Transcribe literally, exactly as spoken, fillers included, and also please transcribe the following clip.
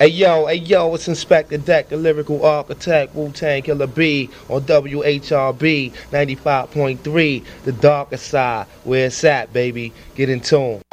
Hey yo, hey yo, it's Inspector Deck, the lyrical architect, Wu-Tang Killer B on W H R B ninety-five point three, the darker side, where it's at, baby. Get in tune.